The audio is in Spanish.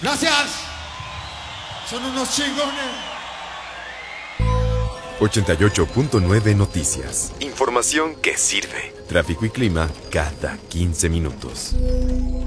Gracias. Son unos chingones. 88.9 Noticias. Información que sirve. Tráfico y clima cada 15 minutos.